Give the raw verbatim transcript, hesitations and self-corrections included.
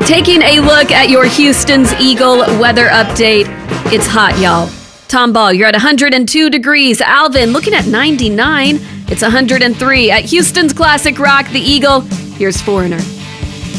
Taking a look at your Houston's Eagle weather update. It's hot, y'all. Tom Ball, you're at one hundred two degrees. Alvin, looking at ninety-nine. It's one hundred three. At Houston's Classic Rock, the Eagle, here's Foreigner.